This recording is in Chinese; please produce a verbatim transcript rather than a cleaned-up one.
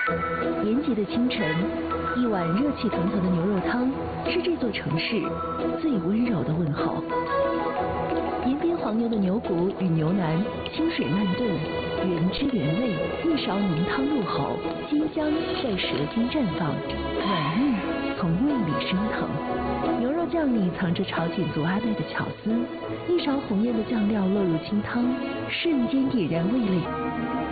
炎节的清晨，一碗热气腾腾的牛肉汤是这座城市最温柔的问候。延边黄牛的牛骨与牛腩清水慢炖，原汁原味，一勺浓汤入口，鲜香在舌尖绽放，软腻从胃里升腾。牛肉酱里藏着朝鲜族阿妹的巧思，一勺红艳的酱料落入清汤，瞬间点燃味蕾。